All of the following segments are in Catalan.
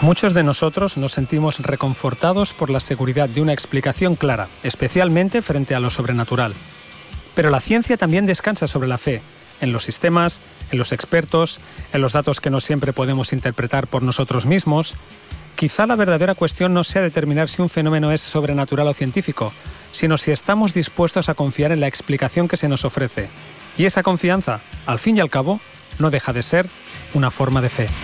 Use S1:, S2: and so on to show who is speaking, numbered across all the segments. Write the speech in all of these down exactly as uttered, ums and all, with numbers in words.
S1: Muchos de nosotros nos sentimos reconfortados por la seguridad de una explicación clara, especialmente frente a lo sobrenatural. Pero la ciencia también descansa sobre la fe, en los sistemas, en los expertos, en los datos que no siempre podemos interpretar por nosotros mismos. Quizá la verdadera cuestión no sea determinar si un fenómeno es sobrenatural o científico, sino si estamos dispuestos a confiar en la explicación que se nos ofrece. Y esa confianza, al fin y al cabo, no deja de ser una forma de fe.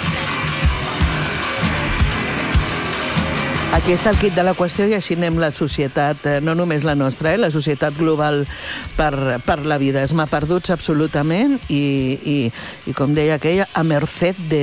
S2: Aquí està el quid de la qüestió i així anem la societat, no només la nostra, eh? La societat global per, per la vida. Es m'ha perdut absolutament i, i, i com deia aquella, a merced de...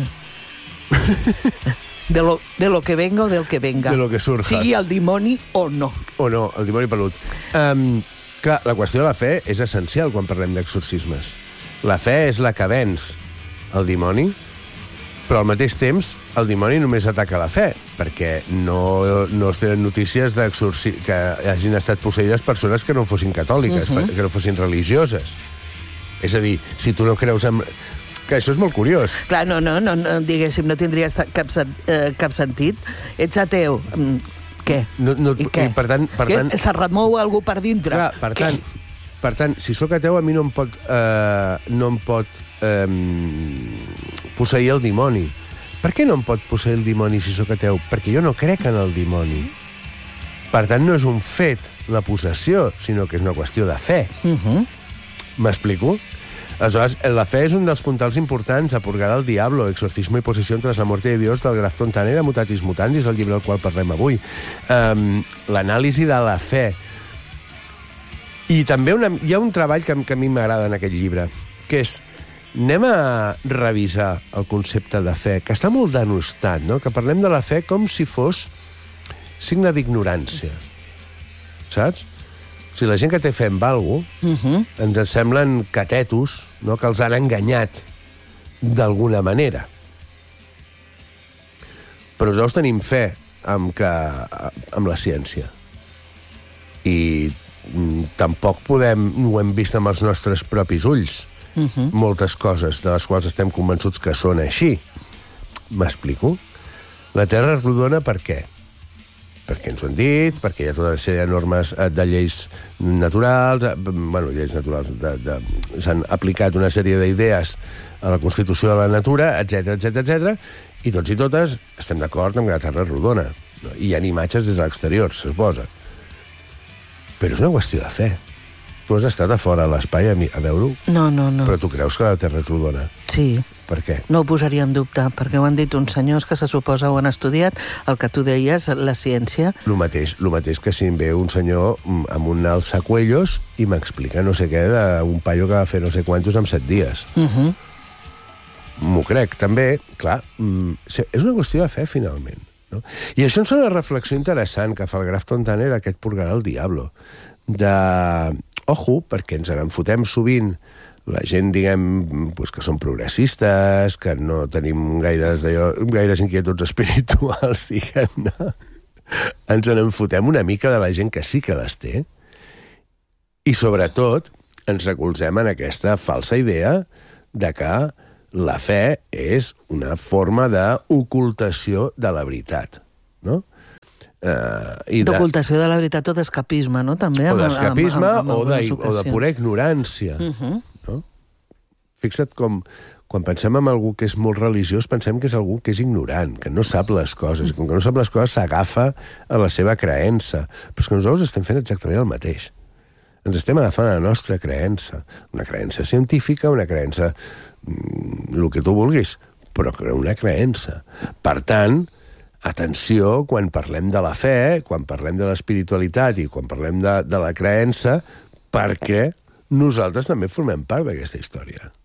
S2: De lo, de lo que venga o del que venga.
S3: De lo que surja.
S2: Sigui el dimoni o no.
S3: O no, el dimoni pelut. Um, clar, la qüestió de la fe és essencial quan parlem d'exorcismes. La fe és la que venç el dimoni, però al mateix temps el dimoni només ataca la fe, perquè no, no es tenen notícies que hagin estat posseïdes persones que no fossin catòliques, uh-huh. que no fossin religioses. És a dir, si tu no creus en... Que això és molt curiós.
S2: Clar, no, no, no, no diguéssim, no tindria cap, eh, cap sentit. Ets ateu. Què?
S3: No, no,
S2: I què?
S3: I per tant, per tant,
S2: se remou algú per dintre.
S3: Clar, per tant, per tant, si sóc ateu, a mi no em pot, eh, no em pot eh, posseir el dimoni. Per què no em pot posseir el dimoni si sóc ateu? Perquè jo no crec en el dimoni. Per tant, no és un fet la possessió, sinó que és una qüestió de fe.
S2: Uh-huh.
S3: M'explico? Aleshores, la fe és un dels puntals importants a Purgar el Diablo, Exorcismo y Posesión tras la muerte de Dios, del Graf Fontanera, Mutatis Mutandis, el llibre del qual parlem avui. Um, L'anàlisi de la fe. I també una, hi ha un treball que, que a mi m'agrada en aquest llibre, que és, anem a revisar el concepte de fe, que està molt denostat, no? Que parlem de la fe com si fos signe d'ignorància. Saps? O sigui, la gent que té fe en alguna cosa, uh-huh. ens semblen catetos, no? Que els han enganyat d'alguna manera. Però nosaltres tenim fe amb, que, amb la ciència. I tampoc podem, ho hem vist amb els nostres propis ulls, uh-huh. moltes coses de les quals estem convençuts que són així. M'explico? La Terra és rodona per què? Perquè ens ho han dit, perquè hi ha tota una sèrie de normes de lleis naturals, bueno, lleis naturals, de, de, s'han aplicat una sèrie d'idees a la Constitució de la natura, etcètera, etcètera, etcètera, i tots i totes estem d'acord amb que la Terra és rodona. No? I hi ha imatges des de l'exterior, se posa. Però és una qüestió de fe. Tu has estat a fora a l'espai a, a veure-ho?
S2: No, no, no.
S3: Però tu creus que la Terra és rodona?
S2: Sí.
S3: Per què?
S2: No ho posaria en dubte, perquè ho han dit uns senyors que se suposa ho han estudiat, el que tu deies, la ciència.
S3: Lo mateix, lo mateix que si em ve un senyor amb un alçacuellos i m'explica no sé què d'un paio que va fer no sé quantos en set dies.
S2: Uh-huh.
S3: M'ho crec. També, clar, és una qüestió de fe, finalment. No? I això és una reflexió interessant que fa el Graf Fontanera, aquest Purgar el Diablo, de... Ojo, perquè ens en fotem sovint la gent, diguem, pues, que són progressistes, que no tenim gaires, gaires inquietuds espirituals, diguem-ne. Ens en fotem una mica de la gent que sí que les té. I, sobretot, ens recolzem en aquesta falsa idea de que la fe és una forma d'ocultació de la veritat, no? Uh,
S2: d'ocultació de la veritat o d'escapisme, no? També,
S3: o d'escapisme o, de, o de pura ignorància.
S2: Uh-huh.
S3: No? Fixa't com, quan pensem en algú que és molt religiós, pensem que és algú que és ignorant, que no sap les coses, i com que no sap les coses s'agafa a la seva creença. Però és que nosaltres estem fent exactament el mateix. Ens estem agafant a la nostra creença. Una creença científica, una creença... el que tu vulguis, però una creença. Per tant, atenció, quan parlem de la fe, quan parlem de l'espiritualitat i quan parlem de, de la creença, perquè nosaltres també formem part d'aquesta història.